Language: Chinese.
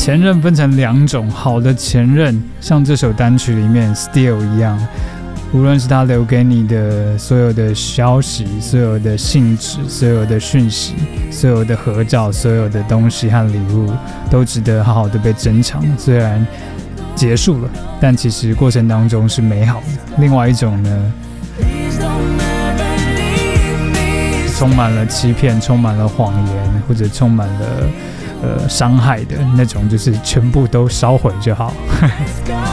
前任分成2种，好的前任像这首单曲里面 Still 一样，无论是他留给你的所有的消息、所有的信纸、所有的讯息、所有的合照、所有的东西和礼物，都值得好好的被珍藏。虽然结束了，但其实过程当中是美好的。另外一种呢，充满了欺骗、充满了谎言，或者充满了伤害的那种，就是全部都烧毁就好。